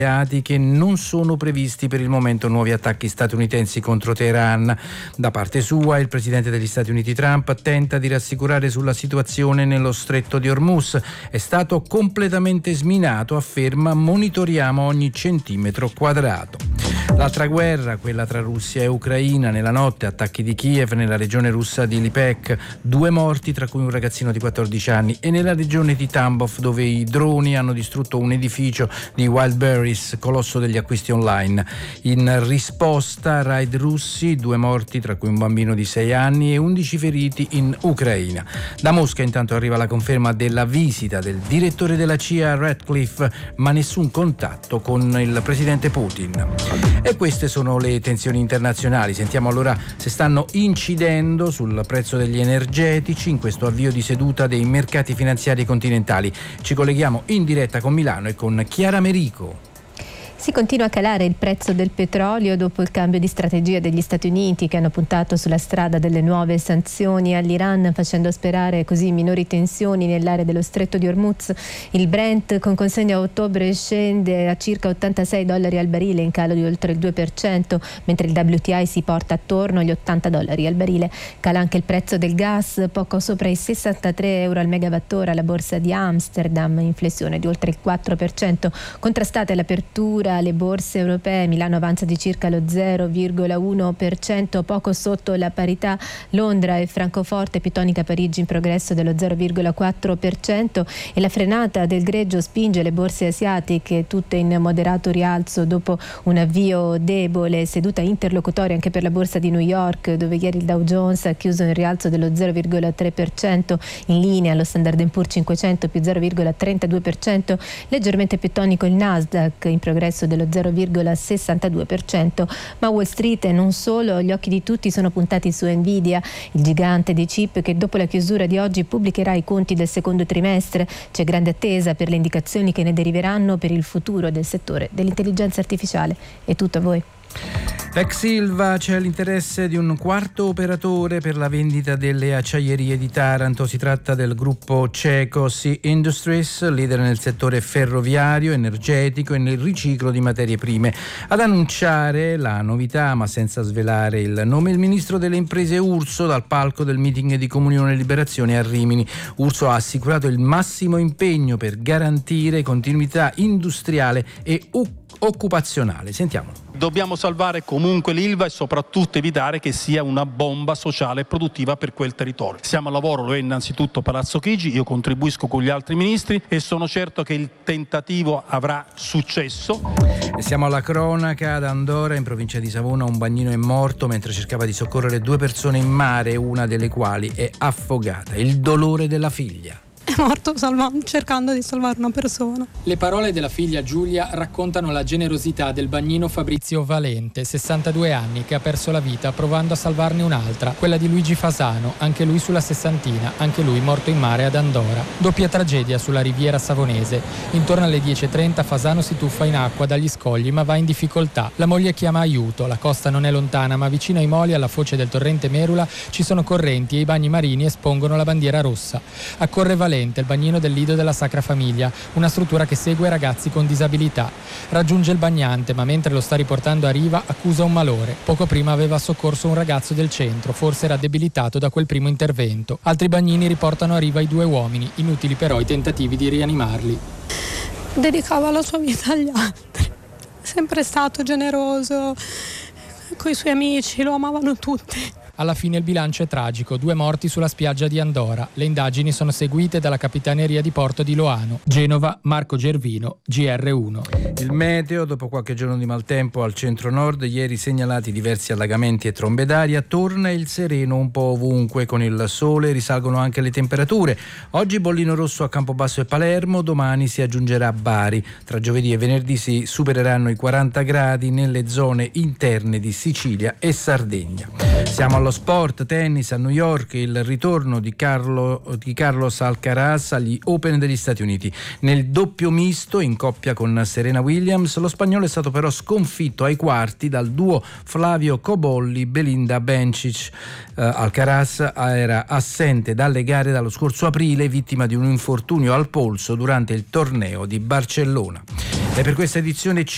che non sono previsti per il momento nuovi attacchi statunitensi contro Teheran. Da parte sua, il presidente degli Stati Uniti Trump tenta di rassicurare sulla situazione nello stretto di Hormuz. È stato completamente sminato, afferma, monitoriamo ogni centimetro quadrato. L'altra guerra, quella tra Russia e Ucraina, nella notte attacchi di Kiev nella regione russa di Lipetsk, 2 morti tra cui un ragazzino di 14 anni, e nella regione di Tambov dove i droni hanno distrutto un edificio di Wildberries, colosso degli acquisti online. In risposta, raid russi, 2 morti tra cui un bambino di 6 anni e 11 feriti in Ucraina. Da Mosca intanto arriva la conferma della visita del direttore della CIA Ratcliffe, ma nessun contatto con il presidente Putin. E queste sono le tensioni internazionali. Sentiamo allora se stanno incidendo sul prezzo degli energetici in questo avvio di seduta dei mercati finanziari continentali. Ci colleghiamo in diretta con Milano e con Chiara Merico. Si continua a calare il prezzo del petrolio dopo il cambio di strategia degli Stati Uniti, che hanno puntato sulla strada delle nuove sanzioni all'Iran, facendo sperare così minori tensioni nell'area dello stretto di Hormuz. Il Brent con consegna a ottobre scende a circa $86 al barile, in calo di oltre il 2%, mentre il WTI si porta attorno agli $80 al barile. Cala anche il prezzo del gas, poco sopra i €63 al megawattora alla borsa di Amsterdam, inflessione di oltre il 4%. Contrastate all'apertura le borse europee, Milano avanza di circa lo 0,1%, poco sotto la parità. Londra e Francoforte, più tonica Parigi in progresso dello 0,4%, e la frenata del greggio spinge le borse asiatiche tutte in moderato rialzo dopo un avvio debole. Seduta interlocutoria anche per la borsa di New York, dove ieri il Dow Jones ha chiuso in rialzo dello 0,3%, in linea lo Standard & Poor's 500 più 0,32%, leggermente più tonico il Nasdaq in progresso dello 0,62%, ma Wall Street e non solo, gli occhi di tutti sono puntati su Nvidia, il gigante dei chip che dopo la chiusura di oggi pubblicherà i conti del secondo trimestre. C'è grande attesa per le indicazioni che ne deriveranno per il futuro del settore dell'intelligenza artificiale. È tutto a voi. Ex Ilva, c'è l'interesse di un quarto operatore per la vendita delle acciaierie di Taranto. Si tratta del gruppo ceco Sea Industries, leader nel settore ferroviario, energetico e nel riciclo di materie prime. Ad annunciare la novità, ma senza svelare il nome, il ministro delle imprese Urso dal palco del meeting di Comunione e Liberazione a Rimini. Urso ha assicurato il massimo impegno per garantire continuità industriale e occupazionale. Sentiamolo. Dobbiamo salvare comunque l'Ilva e soprattutto evitare che sia una bomba sociale e produttiva per quel territorio. Siamo al lavoro, lo è innanzitutto Palazzo Chigi, io contribuisco con gli altri ministri e sono certo che il tentativo avrà successo. E siamo alla cronaca. Ad Andora, in provincia di Savona, un bagnino è morto mentre cercava di soccorrere 2 persone in mare, una delle quali è affogata. Il dolore della figlia. È morto cercando di salvare una persona. Le parole della figlia Giulia raccontano la generosità del bagnino Fabrizio Valente, 62 anni, che ha perso la vita provando a salvarne un'altra, quella di Luigi Fasano, anche lui sulla sessantina, anche lui morto in mare ad Andora. Doppia tragedia sulla riviera savonese. Intorno alle 10:30 Fasano si tuffa in acqua dagli scogli ma va in difficoltà. La moglie chiama aiuto, la costa non è lontana ma vicino ai moli alla foce del torrente Merula ci sono correnti e i bagni marini espongono la bandiera rossa. Accorre Valente, il bagnino del Lido della Sacra Famiglia, una struttura che segue ragazzi con disabilità. Raggiunge il bagnante, ma mentre lo sta riportando a riva accusa un malore. Poco prima aveva soccorso un ragazzo del centro, forse era debilitato da quel primo intervento. Altri bagnini riportano a riva i 2 uomini, inutili però i tentativi di rianimarli. Dedicava la sua vita agli altri, sempre stato generoso, coi suoi amici lo amavano tutti. Alla fine il bilancio è tragico, 2 morti sulla spiaggia di Andora. Le indagini sono seguite dalla Capitaneria di Porto di Loano. Genova, Marco Gervino, GR1. Il meteo, dopo qualche giorno di maltempo al centro-nord, ieri segnalati diversi allagamenti e trombe d'aria, torna il sereno un po' ovunque. Con il sole risalgono anche le temperature. Oggi bollino rosso a Campobasso e Palermo, domani si aggiungerà a Bari. Tra giovedì e venerdì si supereranno i 40 gradi nelle zone interne di Sicilia e Sardegna. Siamo allo sport, tennis a New York, il ritorno di Carlos Alcaraz agli Open degli Stati Uniti. Nel doppio misto, in coppia con Serena Williams, lo spagnolo è stato però sconfitto ai quarti dal duo Flavio Cobolli-Belinda Bencic. Alcaraz era assente dalle gare dallo scorso aprile, vittima di un infortunio al polso durante il torneo di Barcellona. E per questa edizione